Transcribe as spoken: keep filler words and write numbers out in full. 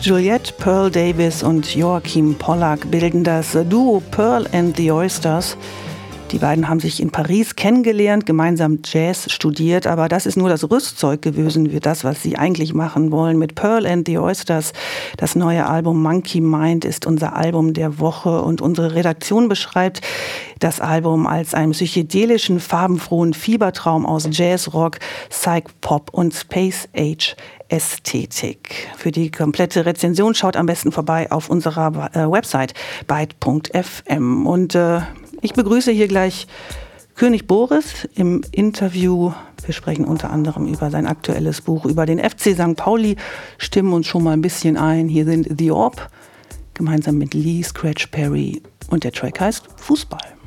Juliette Pearl Davis und Joachim Pollack bilden das Duo Pearl and the Oysters. Die beiden haben sich in Paris kennengelernt, gemeinsam Jazz studiert, aber das ist nur das Rüstzeug gewesen für das, was sie eigentlich machen wollen. Mit Pearl and the Oysters, das neue Album Monkey Mind ist unser Album der Woche und unsere Redaktion beschreibt das Album als einen psychedelischen, farbenfrohen Fiebertraum aus Jazz, Rock, Psych-Pop und Space-Age Ästhetik. Für die komplette Rezension schaut am besten vorbei auf unserer äh, Website byte punkt f m. Und äh, ich begrüße hier gleich König Boris im Interview. Wir sprechen unter anderem über sein aktuelles Buch, über den F C Sankt Pauli, stimmen uns schon mal ein bisschen ein. Hier sind The Orb, gemeinsam mit Lee Scratch Perry. Und der Track heißt Fußball.